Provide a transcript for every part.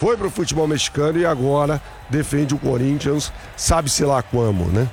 foi pro futebol mexicano e agora defende o Corinthians, sabe-se lá como, né?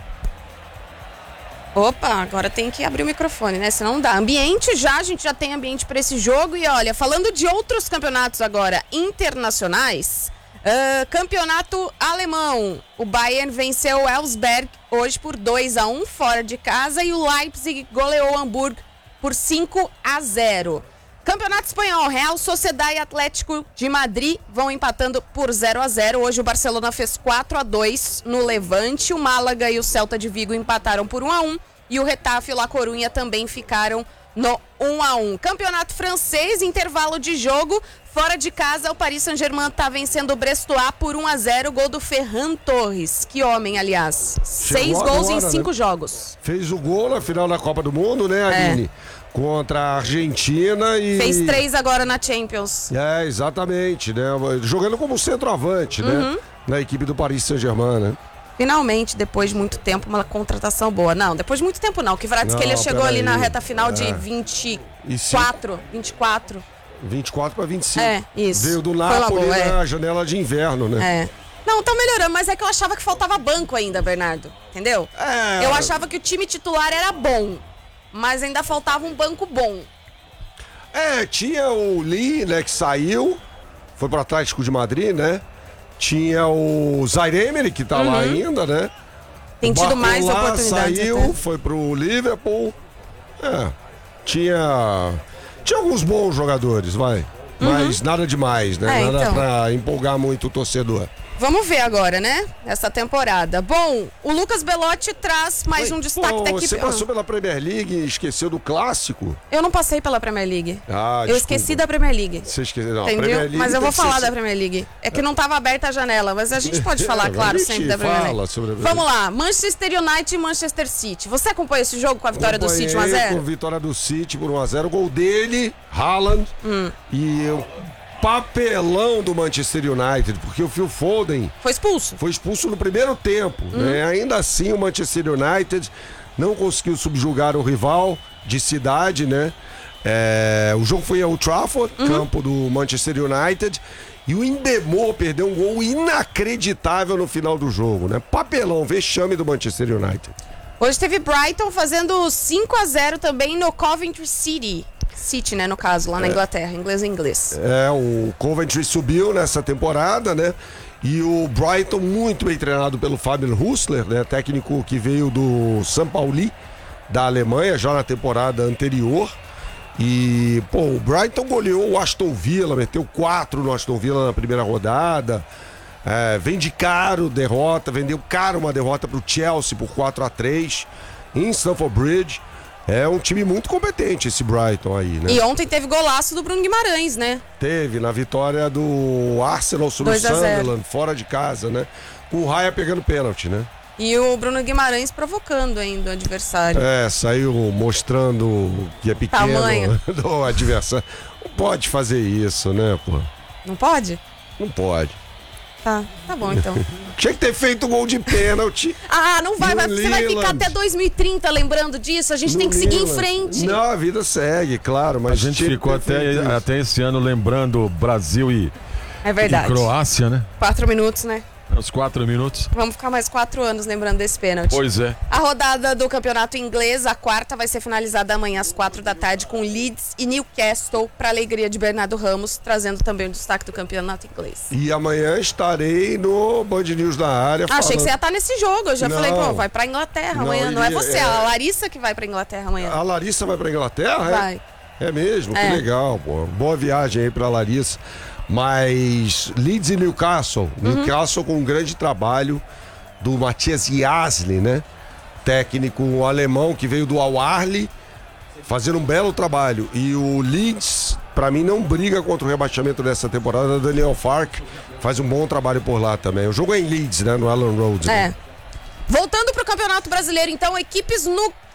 Opa, agora tem que abrir o microfone, né? Senão não dá. Ambiente a gente já tem ambiente para esse jogo. E olha, falando de outros campeonatos agora internacionais, campeonato alemão. O Bayern venceu o Elfsberg hoje por 2-1 fora de casa e o Leipzig goleou o Hamburgo por 5-0. Campeonato espanhol, Real Sociedad e Atlético de Madrid vão empatando por 0-0. Hoje o Barcelona fez 4-2 no Levante. O Málaga e o Celta de Vigo empataram por 1-1. E o Getafe e o La Coruña também ficaram no 1-1. Campeonato francês, intervalo de jogo. Fora de casa, o Paris Saint-Germain está vencendo o Brestois por 1-0. Gol do Ferran Torres. Que homem, aliás. 6 gols em 5 jogos. Fez o gol na final da Copa do Mundo, né, Aline? Contra a Argentina e... Fez 3 agora na Champions. Exatamente, né? Jogando como centroavante, né? Na equipe do Paris Saint-Germain, né? Finalmente, depois de muito tempo, uma contratação boa. Não, depois de muito tempo não. Que Kvaratskhelia chegou ali na reta final de 24. 24 para 25. Isso. Veio do Napoli na janela de inverno, né? Não, tá melhorando, mas é que eu achava que faltava banco ainda, Bernardo. Entendeu? Eu achava que o time titular era bom, mas ainda faltava um banco bom. Tinha o Lee, né, que saiu, foi pro Atlético de Madrid, né? Tinha o Zaire Emery, que tá lá ainda, né? Tem tido mais oportunidades. Saiu, até. foi pro Liverpool. Tinha alguns bons jogadores, mas nada demais, né? Nada então. pra empolgar muito o torcedor. Vamos ver agora, né? Essa temporada. Bom, o Lucas Belotti traz mais um destaque da equipe. Você passou pela Premier League e esqueceu do clássico? Eu não passei pela Premier League. Eu esqueci da Premier League. Você esqueceu, não. Entendeu? Premier League mas eu vou falar da Premier League. É que não estava aberta a janela, mas a gente pode falar, claro, sempre da Premier League. Vamos lá, Manchester United e Manchester City. Você acompanhou esse jogo com a vitória do City 1-0? Com a vitória do City por 1-0. O gol dele, Haaland, e o papelão do Manchester United, porque o Phil Foden foi expulso no primeiro tempo, né? Ainda assim o Manchester United não conseguiu subjugar o rival de cidade, né? O jogo foi ao Trafford, campo do Manchester United, e o Endemol perdeu um gol inacreditável no final do jogo, né? Papelão, vexame do Manchester United. Hoje teve Brighton fazendo 5-0 também no Coventry City, né, no caso, lá na Inglaterra, inglês. O Coventry subiu nessa temporada, né? E o Brighton, muito bem treinado pelo Fabian Hüßler, né? Técnico que veio do São Paulo, da Alemanha, já na temporada anterior. E, o Brighton goleou o Aston Villa, meteu 4 no Aston Villa na primeira rodada. Vendeu caro uma derrota pro Chelsea por 4-3 em Stamford Bridge. É um time muito competente esse Brighton aí, né? E ontem teve golaço do Bruno Guimarães, né? Teve, na vitória do Arsenal sobre o Sunderland, fora de casa, né? Com o Raya pegando pênalti, né? E o Bruno Guimarães provocando ainda o adversário. Saiu mostrando que é pequeno do adversário. Não pode fazer isso, né, pô? Não pode? Não pode. Tá bom então. Tinha que ter feito um gol de pênalti. Não vai, você vai ficar até 2030 lembrando disso, a gente tem que seguir em frente. Não, a vida segue, claro, mas a gente ficou até esse ano lembrando Brasil e Croácia, né? 4 minutos, né? Uns 4 minutos. Vamos ficar mais 4 anos lembrando desse pênalti. Pois é. A rodada do campeonato inglês, a quarta, vai ser finalizada amanhã às 4 da tarde com Leeds e Newcastle, para alegria de Bernardo Ramos, trazendo também o destaque do campeonato inglês. E amanhã estarei no Band News na área. Achei que você ia estar nesse jogo. Eu já falei, vai pra Inglaterra amanhã. Não é você, a Larissa que vai pra Inglaterra amanhã. A Larissa vai pra Inglaterra? Vai. É mesmo? Que legal, pô. Boa viagem aí pra Larissa. Mas Leeds e Newcastle com um grande trabalho do Matthias Jasli, né? Técnico alemão que veio do Al-Ahly, fazendo um belo trabalho. E o Leeds, pra mim, não briga contra o rebaixamento dessa temporada. Daniel Fark faz um bom trabalho por lá também. O jogo é em Leeds, né? No Elland Road. Né? Voltando pro Campeonato Brasileiro, então, equipes no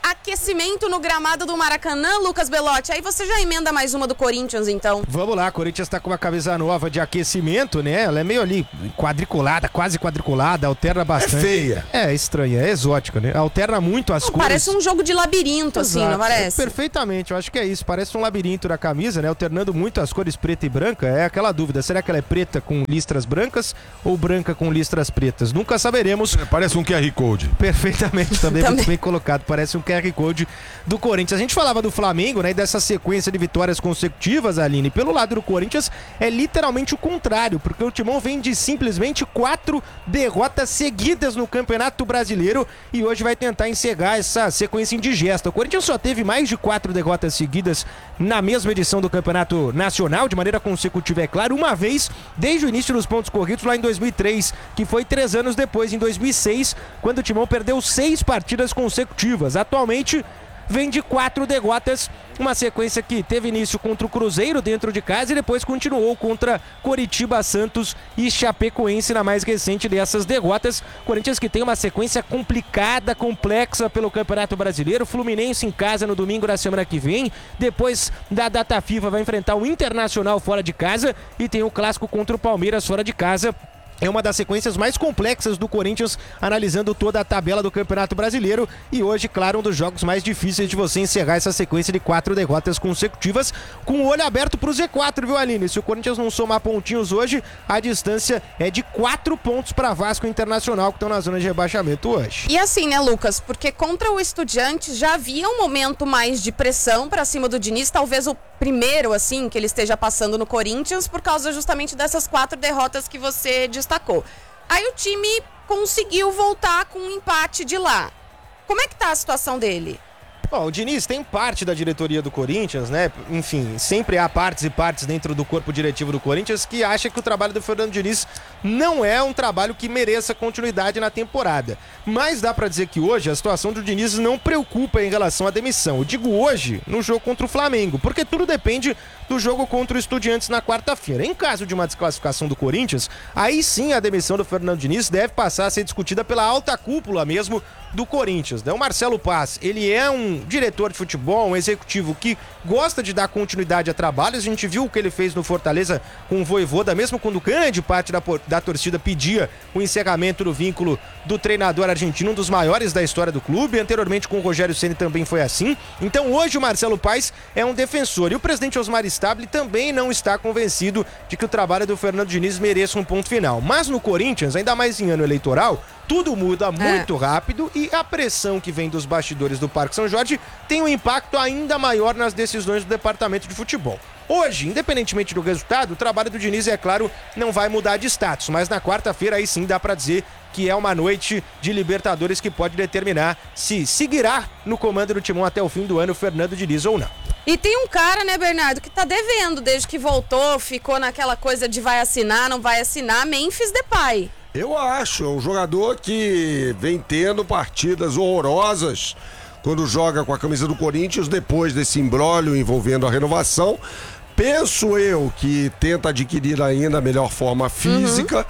aquecimento no gramado do Maracanã, Lucas Belotti. Aí você já emenda mais uma do Corinthians, então. Vamos lá, Corinthians tá com uma camisa nova de aquecimento, né? Ela é meio ali quadriculada, quase quadriculada, alterna bastante. É feia. É estranha, é exótica, né? Alterna muito as cores. Parece um jogo de labirinto, assim, não parece? Perfeitamente, eu acho que é isso. Parece um labirinto da camisa, né? Alternando muito as cores preta e branca. É aquela dúvida, será que ela é preta com listras brancas ou branca com listras pretas? Nunca saberemos. Parece um QR Code. Perfeitamente, também muito bem colocado. Parece um QR Code do Corinthians. A gente falava do Flamengo, né? E dessa sequência de vitórias consecutivas, Aline. Pelo lado do Corinthians, é literalmente o contrário, porque o Timão vem de simplesmente 4 derrotas seguidas no Campeonato Brasileiro e hoje vai tentar encerrar essa sequência indigesta. O Corinthians só teve mais de 4 derrotas seguidas na mesma edição do Campeonato Nacional, de maneira consecutiva, é claro, uma vez desde o início dos pontos corridos lá em 2003, que foi 3 anos depois, em 2006, quando o Timão perdeu 6 partidas consecutivas. Atualmente vem de 4 derrotas, uma sequência que teve início contra o Cruzeiro dentro de casa e depois continuou contra Coritiba, Santos e Chapecoense na mais recente dessas derrotas. Corinthians que tem uma sequência complicada, complexa pelo Campeonato Brasileiro. Fluminense em casa no domingo da semana que vem, depois da data FIFA vai enfrentar o Internacional fora de casa e tem o clássico contra o Palmeiras fora de casa. É uma das sequências mais complexas do Corinthians, analisando toda a tabela do Campeonato Brasileiro. E hoje, claro, um dos jogos mais difíceis de você encerrar essa sequência de 4 derrotas consecutivas, com o olho aberto pro Z4, viu, Aline? Se o Corinthians não somar pontinhos hoje, a distância é de 4 pontos para Vasco e Internacional, que estão na zona de rebaixamento hoje. E assim, né, Lucas? Porque contra o Estudiantes já havia um momento mais de pressão para cima do Diniz, talvez o primeiro, assim, que ele esteja passando no Corinthians, por causa justamente dessas 4 derrotas que você destacou. Aí o time conseguiu voltar com um empate de lá. Como é que tá a situação dele? Bom, o Diniz tem parte da diretoria do Corinthians, né? Enfim, sempre há partes e partes dentro do corpo diretivo do Corinthians que acha que o trabalho do Fernando Diniz não é um trabalho que mereça continuidade na temporada. Mas dá pra dizer que hoje a situação do Diniz não preocupa em relação à demissão. Eu digo hoje, no jogo contra o Flamengo, porque tudo depende do jogo contra o Estudiantes na quarta-feira. Em caso de uma desclassificação do Corinthians, aí sim a demissão do Fernando Diniz deve passar a ser discutida pela alta cúpula mesmo do Corinthians, né? O Marcelo Paz, ele é um diretor de futebol, um executivo que gosta de dar continuidade a trabalhos. A gente viu o que ele fez no Fortaleza com o Vojvoda, mesmo quando grande parte da torcida pedia o encerramento do vínculo do treinador argentino, um dos maiores da história do clube. Anteriormente com o Rogério Ceni também foi assim. Então hoje o Marcelo Paz é um defensor e o presidente Osmar Stabile também não está convencido de que o trabalho do Fernando Diniz mereça um ponto final. Mas no Corinthians, ainda mais em ano eleitoral, tudo muda muito rápido e a pressão que vem dos bastidores do Parque São Jorge tem um impacto ainda maior nas decisões do departamento de futebol. Hoje, independentemente do resultado, o trabalho do Diniz, é claro, não vai mudar de status, mas na quarta-feira aí sim dá pra dizer que é uma noite de Libertadores que pode determinar se seguirá no comando do Timão até o fim do ano Fernando Diniz ou não. E tem um cara, né, Bernardo, que tá devendo desde que voltou, ficou naquela coisa de vai assinar, não vai assinar, Memphis Depay. Eu acho, é um jogador que vem tendo partidas horrorosas quando joga com a camisa do Corinthians, depois desse imbróglio envolvendo a renovação. Penso eu que tenta adquirir ainda a melhor forma física,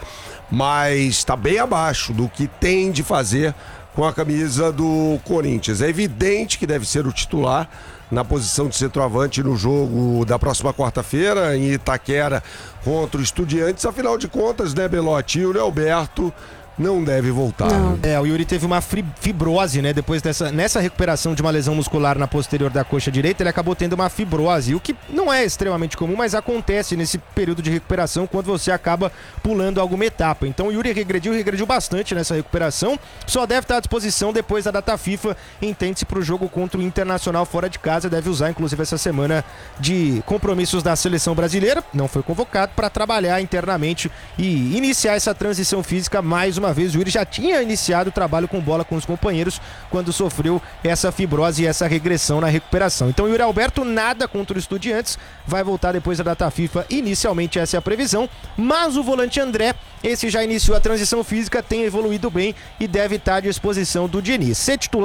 mas está bem abaixo do que tem de fazer com a camisa do Corinthians. É evidente que deve ser o titular na posição de centroavante no jogo da próxima quarta-feira em Itaquera contra o Estudiantes. Afinal de contas, né, Belotti, e o Leoberto não deve voltar. Não. O Yuri teve uma fibrose, né? Depois nessa recuperação de uma lesão muscular na posterior da coxa direita, ele acabou tendo uma fibrose, o que não é extremamente comum, mas acontece nesse período de recuperação quando você acaba pulando alguma etapa. Então o Yuri regrediu bastante nessa recuperação, só deve estar à disposição depois da data FIFA, entende-se para o jogo contra o Internacional fora de casa, deve usar inclusive essa semana de compromissos da seleção brasileira, não foi convocado para trabalhar internamente e iniciar essa transição física mais uma vez. O Yuri já tinha iniciado o trabalho com bola com os companheiros quando sofreu essa fibrose e essa regressão na recuperação. Então o Yuri Alberto nada contra o Estudiantes, vai voltar depois da data FIFA, inicialmente essa é a previsão, mas o volante André, esse já iniciou a transição física, tem evoluído bem e deve estar à disposição do Diniz. Ser titular,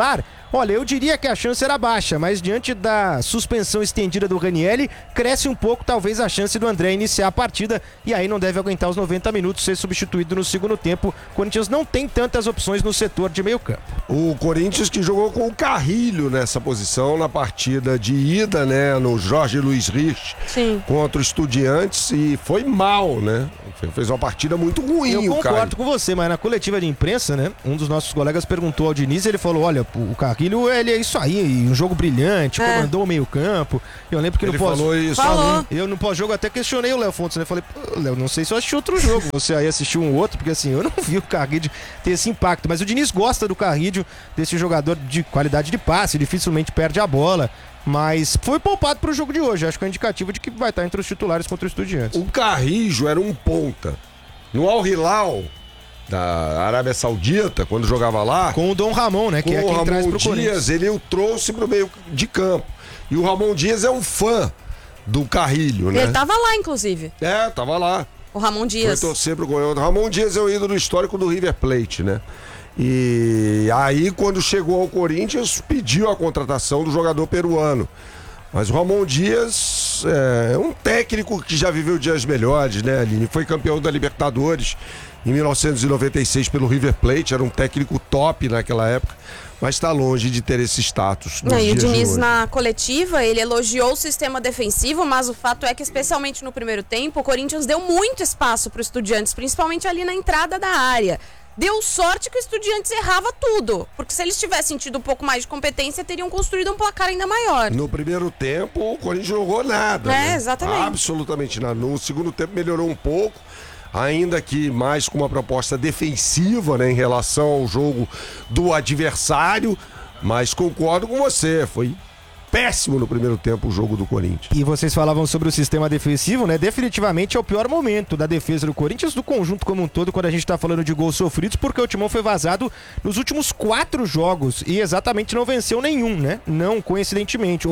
Olha, eu diria que a chance era baixa, mas diante da suspensão estendida do Ranieri, cresce um pouco talvez a chance do André iniciar a partida e aí não deve aguentar os 90 minutos, ser substituído no segundo tempo. O Corinthians não tem tantas opções no setor de meio campo. O Corinthians que jogou com o Carrilho nessa posição na partida de ida, né, no Jorge Luiz Rich contra o Estudiantes e foi mal, né? Fez uma partida muito ruim. Eu concordo com você, mas na coletiva de imprensa, né, um dos nossos colegas perguntou ao Diniz e ele falou, olha, o Carrilho, ele é isso aí, um jogo brilhante, comandou o meio campo. Eu lembro que ele falou isso. Eu no pós-jogo até questionei o Léo Fontes, né? Falei, Léo, não sei se eu assisti outro jogo, você aí assistiu um outro, porque assim, eu não vi o Carrilho ter esse impacto, mas o Diniz gosta do Carrilho, desse jogador de qualidade de passe, dificilmente perde a bola. Mas foi poupado para o jogo de hoje. Acho que é indicativo de que vai estar entre os titulares contra o Estudiantes. O Carrijo era um ponta. No Al Hilal da Arábia Saudita, quando jogava lá, com o Dom Ramon, né? Que é quem traz pro Corinthians, ele o trouxe pro meio de campo. E o Ramon Dias é um fã do Carrilho, né? Ele tava lá, inclusive. Tava lá. O Ramon Dias. Foi torcer pro Goiânia. O Ramon Dias é o ídolo histórico do River Plate, né? E aí, quando chegou ao Corinthians, pediu a contratação do jogador peruano. Mas o Ramon Dias é um técnico que já viveu dias melhores, né, Aline? Foi campeão da Libertadores em 1996 pelo River Plate, era um técnico top naquela época, mas está longe de ter esse status. E o Diniz, na coletiva, ele elogiou o sistema defensivo, mas o fato é que, especialmente no primeiro tempo, o Corinthians deu muito espaço para os Estudiantes, principalmente ali na entrada da área. Deu sorte que o Estudiantes errava tudo, porque se eles tivessem tido um pouco mais de competência, teriam construído um placar ainda maior. No primeiro tempo, o Corinthians não jogou nada. Né? Exatamente. Absolutamente nada. No segundo tempo melhorou um pouco, ainda que mais com uma proposta defensiva, né, em relação ao jogo do adversário, mas concordo com você, foi péssimo no primeiro tempo o jogo do Corinthians. E vocês falavam sobre o sistema defensivo, né? Definitivamente é o pior momento da defesa do Corinthians, do conjunto como um todo, quando a gente tá falando de gols sofridos, porque o Timão foi vazado nos últimos 4 jogos e exatamente não venceu nenhum, né? Não coincidentemente,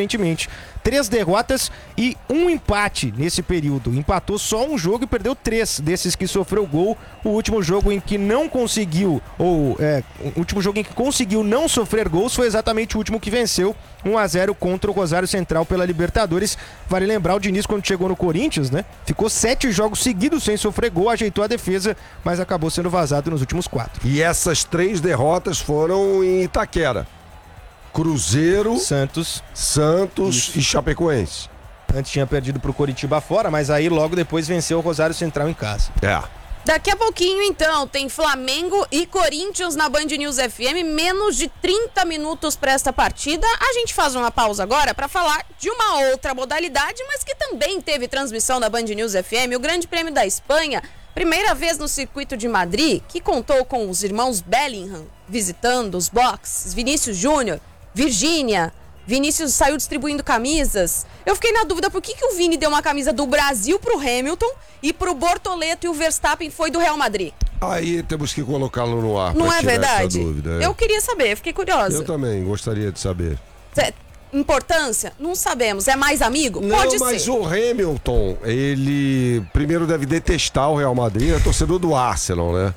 3 derrotas e 1 empate nesse período. Empatou só um jogo e perdeu 3 desses que sofreu gol. O último jogo em que não conseguiu, o último jogo em que conseguiu não sofrer gols foi exatamente o último que venceu, 1-0 contra o Rosário Central pela Libertadores. Vale lembrar, o Diniz, quando chegou no Corinthians, né, ficou 7 jogos seguidos sem sofrer gol, ajeitou a defesa, mas acabou sendo vazado nos últimos 4. E essas 3 derrotas foram em Itaquera: Cruzeiro, Santos e Chapecoense. Antes tinha perdido pro Coritiba fora, mas aí logo depois venceu o Rosário Central em casa. Daqui a pouquinho, então, tem Flamengo e Corinthians na Band News FM, menos de 30 minutos para esta partida. A gente faz uma pausa agora para falar de uma outra modalidade, mas que também teve transmissão da Band News FM, o Grande Prêmio da Espanha, primeira vez no circuito de Madrid, que contou com os irmãos Bellingham visitando os boxes, Vinícius Júnior, Virgínia. Vinícius saiu distribuindo camisas. Eu fiquei na dúvida por que o Vini deu uma camisa do Brasil pro Hamilton e pro Bortoleto e o Verstappen foi do Real Madrid. Aí temos que colocá-lo no ar. Não é verdade? Dúvida, Eu queria saber, fiquei curiosa. Eu também gostaria de saber. Importância? Não sabemos. É mais amigo? Não, pode mas ser. O Hamilton, ele primeiro deve detestar o Real Madrid, é torcedor do Arsenal, né?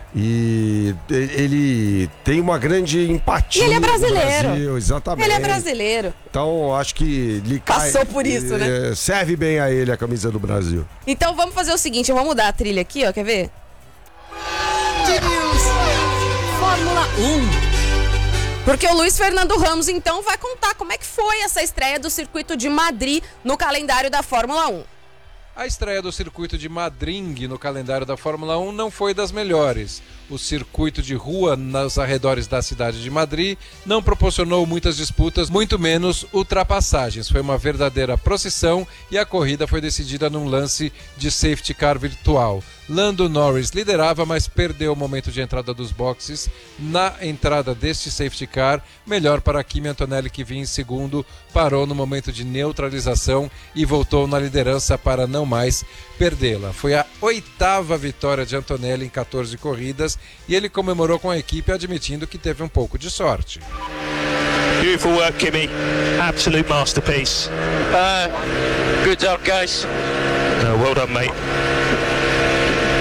E ele tem uma grande empatia. E ele é brasileiro. Brasil, exatamente. Ele é brasileiro. Então acho que lhe passou por isso, né? Serve bem a ele a camisa do Brasil. Então vamos fazer o seguinte, eu vou mudar a trilha aqui, ó, quer ver? Fórmula 1. Porque o Luiz Fernando Ramos, então, vai contar como é que foi essa estreia do circuito de Madrid no calendário da Fórmula 1. A estreia do circuito de Madrid no calendário da Fórmula 1 não foi das melhores. O circuito de rua nos arredores da cidade de Madrid não proporcionou muitas disputas, muito menos ultrapassagens. Foi uma verdadeira procissão e a corrida foi decidida num lance de safety car virtual. Lando Norris liderava, mas perdeu o momento de entrada dos boxes. Na entrada deste safety car, melhor para Kimi Antonelli, que vinha em segundo, parou no momento de neutralização e voltou na liderança para não mais perdê-la. Foi a 8ª vitória de Antonelli em 14 corridas e ele comemorou com a equipe, admitindo que teve um pouco de sorte. Beautiful work, Kimi. Absolute masterpiece. Good job, guys. Well done, mate.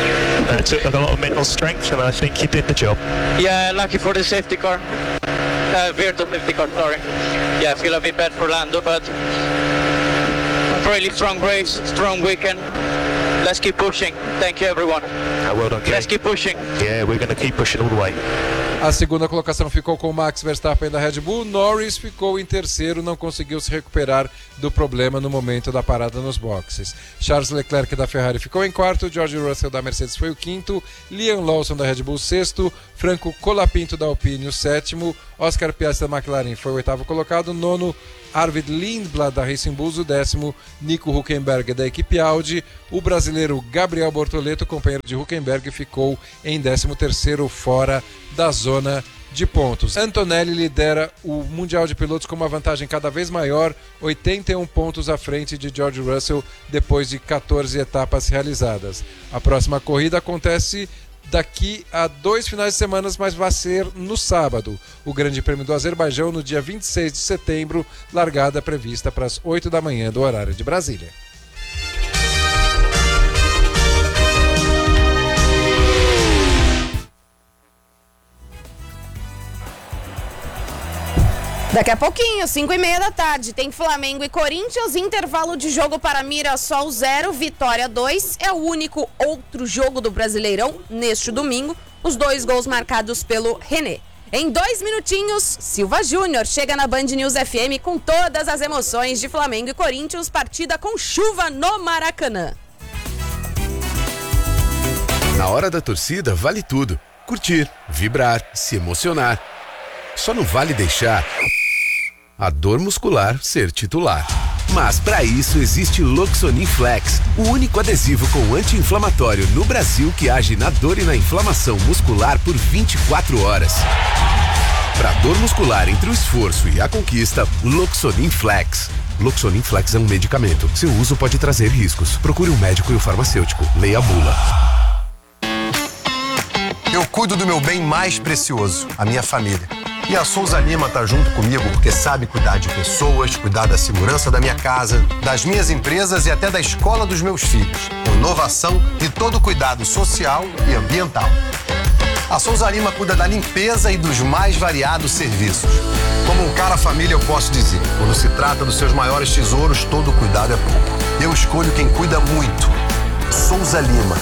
It took a lot of mental strength, and I think you did the job. Yeah, lucky for the safety car. Virtual safety car, sorry. Yeah, I feel a bit bad for Lando, but really strong race, strong weekend. Let's keep pushing. Thank you, everyone. Well done, Let's keep pushing. Yeah, we're going to keep pushing all the way. A segunda colocação ficou com Max Verstappen da Red Bull. Norris ficou em terceiro, não conseguiu se recuperar do problema no momento da parada nos boxes. Charles Leclerc da Ferrari ficou em quarto, George Russell da Mercedes foi o quinto, Liam Lawson da Red Bull sexto, Franco Colapinto da Alpine o sétimo, Oscar Piastri da McLaren foi o oitavo colocado, nono Arvid Lindblad da Racing Bulls, o décimo Nico Hülkenberg da equipe Audi, o brasileiro Gabriel Bortoleto, companheiro de Hülkenberg, ficou em 13º fora da zona de pontos. Antonelli lidera o Mundial de Pilotos com uma vantagem cada vez maior, 81 pontos à frente de George Russell depois de 14 etapas realizadas. A próxima corrida acontece daqui a 2 finais de semana, mas vai ser no sábado. O Grande Prêmio do Azerbaijão no dia 26 de setembro, largada prevista para as 8 da manhã do horário de Brasília. Daqui a pouquinho, 5h30 da tarde, tem Flamengo e Corinthians, intervalo de jogo para Mirassol 0, Vitória 2. É o único outro jogo do Brasileirão neste domingo. Os 2 gols marcados pelo René. Em 2 minutinhos, Silva Júnior chega na Band News FM com todas as emoções de Flamengo e Corinthians, partida com chuva no Maracanã. Na hora da torcida, vale tudo. Curtir, vibrar, se emocionar. Só não vale deixar a dor muscular ser titular. Mas para isso existe Loxonin Flex, o único adesivo com anti-inflamatório no Brasil que age na dor e na inflamação muscular por 24 horas. Para dor muscular entre o esforço e a conquista, Loxonin Flex. Loxonin Flex é um medicamento. Seu uso pode trazer riscos. Procure um médico e o farmacêutico. Leia a bula. Eu cuido do meu bem mais precioso, a minha família. E a Souza Lima tá junto comigo porque sabe cuidar de pessoas, cuidar da segurança da minha casa, das minhas empresas e até da escola dos meus filhos. Com inovação e todo cuidado social e ambiental. A Souza Lima cuida da limpeza e dos mais variados serviços. Como um cara família, eu posso dizer, quando se trata dos seus maiores tesouros, todo cuidado é pouco. Eu escolho quem cuida muito. Souza Lima.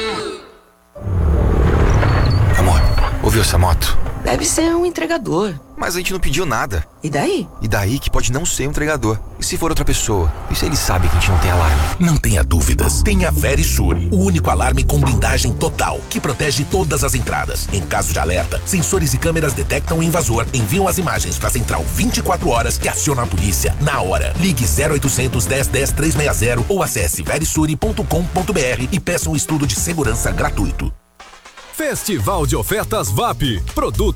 Amor, ouviu essa moto? Deve ser um entregador. Mas a gente não pediu nada. E daí? E daí que pode não ser um entregador. E se for outra pessoa? E se ele sabe que a gente não tem alarme? Não tenha dúvidas. Tenha Verisure, o único alarme com blindagem total, que protege todas as entradas. Em caso de alerta, sensores e câmeras detectam o invasor, enviam as imagens para a central 24 horas e aciona a polícia na hora. Ligue 0800 10 10 360 ou acesse verisure.com.br e peça um estudo de segurança gratuito. Festival de Ofertas VAP. Produtos